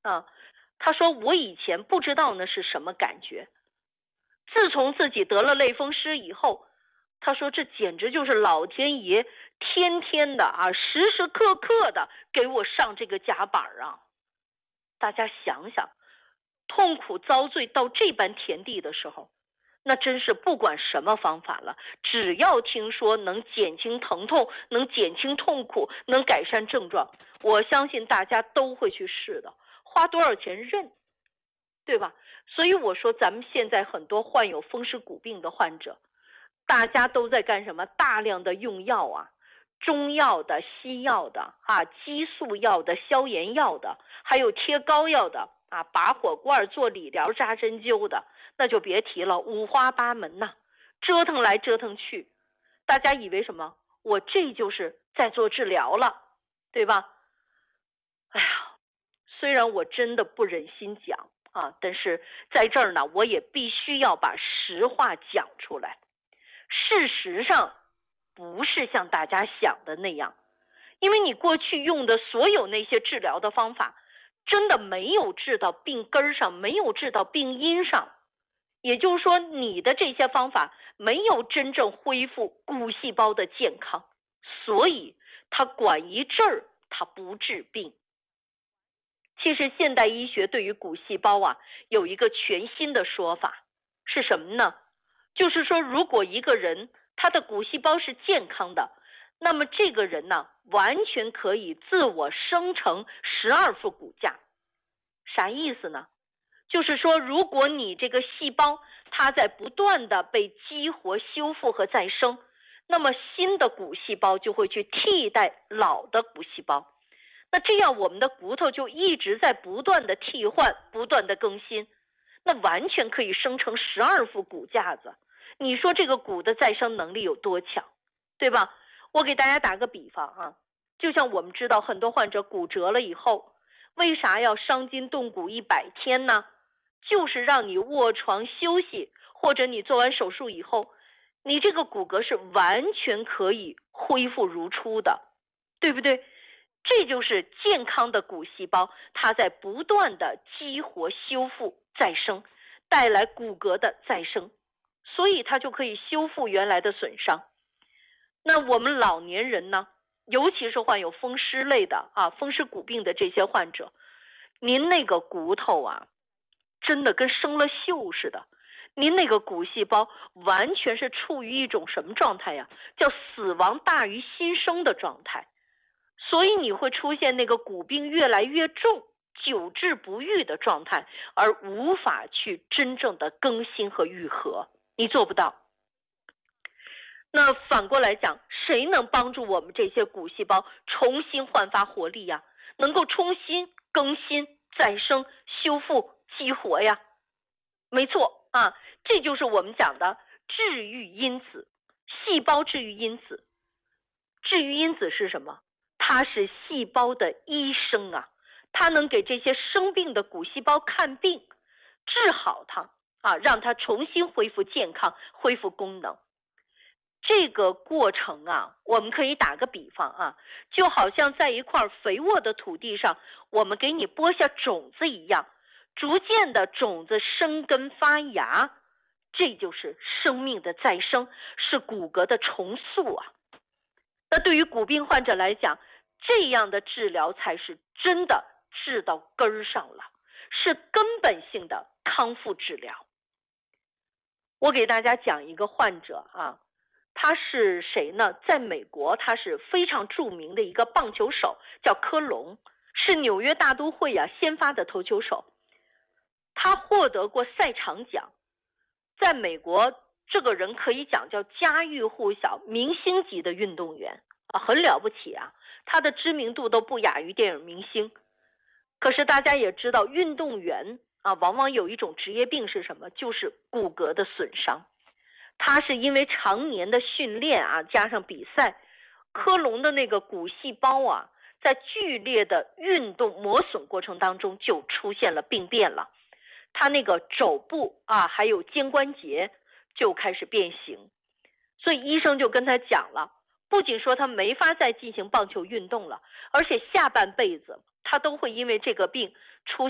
啊，他说我以前不知道那是什么感觉，自从自己得了类风湿以后，他说这简直就是老天爷天天的啊，时时刻刻的给我上这个夹板啊。大家想想，痛苦遭罪到这般田地的时候，那真是不管什么方法了，只要听说能减轻疼痛，能减轻痛苦，能改善症状，我相信大家都会去试的，花多少钱认，对吧？所以我说咱们现在很多患有风湿骨病的患者，大家都在干什么？大量的用药啊，中药的、西药的啊，激素药的、消炎药的，还有贴膏药的啊，拔火罐、做理疗、扎针灸的，那就别提了，五花八门呐，折腾来折腾去，大家以为什么？我这就是在做治疗了，对吧？哎呀，虽然我真的不忍心讲啊，但是在这儿呢，我也必须要把实话讲出来。事实上，不是像大家想的那样，因为你过去用的所有那些治疗的方法，真的没有治到病根上，没有治到病因上。也就是说，你的这些方法没有真正恢复骨细胞的健康，所以它管一阵儿，它不治病。其实现代医学对于骨细胞啊，有一个全新的说法，是什么呢？就是说，如果一个人他的骨细胞是健康的，那么这个人呢，完全可以自我生成12副骨架。啥意思呢？就是说，如果你这个细胞它在不断的被激活、修复和再生，那么新的骨细胞就会去替代老的骨细胞。那这样我们的骨头就一直在不断的替换，不断的更新，那完全可以生成12副骨架子。你说这个骨的再生能力有多强，对吧？我给大家打个比方啊，就像我们知道很多患者骨折了以后，为啥要伤筋动骨100天呢？就是让你卧床休息，或者你做完手术以后，你这个骨骼是完全可以恢复如初的，对不对？这就是健康的骨细胞，它在不断的激活、修复、再生，带来骨骼的再生，所以它就可以修复原来的损伤。那我们老年人呢，尤其是患有风湿类的啊、风湿骨病的这些患者，您那个骨头啊，真的跟生了锈似的，您那个骨细胞完全是处于一种什么状态呀？叫死亡大于新生的状态。所以你会出现那个骨病越来越重、久治不愈的状态，而无法去真正的更新和愈合，你做不到。那反过来讲，谁能帮助我们这些骨细胞重新焕发活力呀？能够重新更新、再生、修复、激活呀？没错啊，这就是我们讲的治愈因子，细胞治愈因子。治愈因子是什么？它是细胞的医生啊，它能给这些生病的骨细胞看病，治好它啊，让它重新恢复健康、恢复功能。这个过程啊，我们可以打个比方啊，就好像在一块肥沃的土地上，我们给你播下种子一样，逐渐的种子生根发芽，这就是生命的再生，是骨骼的重塑啊。那对于骨病患者来讲，这样的治疗才是真的治到根儿上了，是根本性的康复治疗。我给大家讲一个患者啊，他是谁呢？在美国，他是非常著名的一个棒球手，叫科隆，是纽约大都会啊先发的投球手。他获得过赛场奖，在美国这个人可以讲叫家喻户晓、明星级的运动员啊，很了不起啊。他的知名度都不亚于电影明星。可是大家也知道，运动员啊，往往有一种职业病是什么？就是骨骼的损伤。他是因为常年的训练啊，加上比赛，科隆的那个骨细胞啊，在剧烈的运动磨损过程当中就出现了病变了。他那个肘部啊，还有肩关节就开始变形，所以医生就跟他讲了，不仅说他没法再进行棒球运动了，而且下半辈子他都会因为这个病出